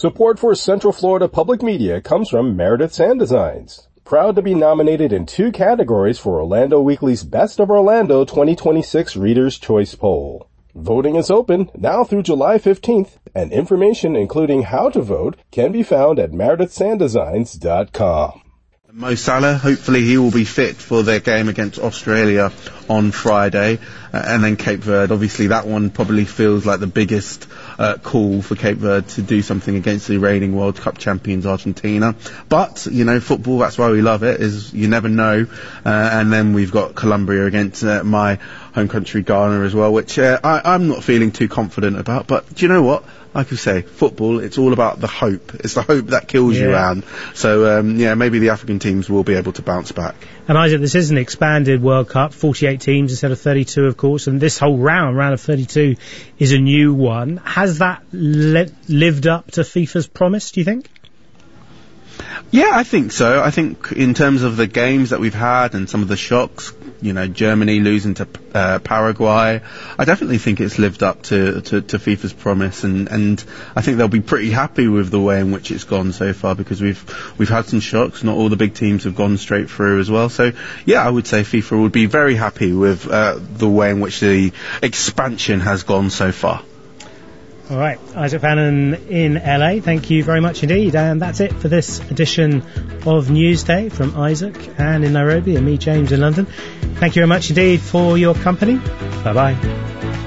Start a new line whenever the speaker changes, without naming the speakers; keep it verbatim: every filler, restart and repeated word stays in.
Support for Central Florida Public Media comes from Meredith Sand Designs. Proud to be nominated in two categories for Orlando Weekly's Best of Orlando twenty twenty-six Reader's Choice Poll. Voting is open now through July fifteenth, and information including how to vote can be found at meredith sand designs dot com.
Mo Salah, hopefully he will be fit for their game against Australia on Friday, uh, and then Cape Verde. Obviously that one probably feels like the biggest uh, call for Cape Verde to do something against the reigning World Cup champions Argentina. But, you know, football, that's why we love it, is you never know. Uh, and then we've got Colombia against uh, my home country Ghana as well, which uh, I, I'm not feeling too confident about. But do you know what? Like I say, football, it's all about the hope. It's the hope that kills yeah. you, Anne. So, um, yeah, maybe the African teams will be able to bounce back.
And Isaac, this is an expanded World Cup, forty-eight teams instead of thirty-two, of course, and this whole round, round of thirty-two, is a new one. Has that li- lived up to FIFA's promise, do you think?
Yeah, I think so. I think in terms of the games that we've had and some of the shocks, you know, Germany losing to uh, Paraguay, I definitely think it's lived up to, to, to FIFA's promise, and, and I think they'll be pretty happy with the way in which it's gone so far, because we've we've had some shocks. Not all the big teams have gone straight through as well. So, yeah, I would say FIFA would be very happy with uh, the way in which the expansion has gone so far.
All right, Isaac Fannin in L A, thank you very much indeed. And that's it for this edition of Newsday from Isaac and in Nairobi, and me, James, in London. Thank you very much indeed for your company. Bye-bye.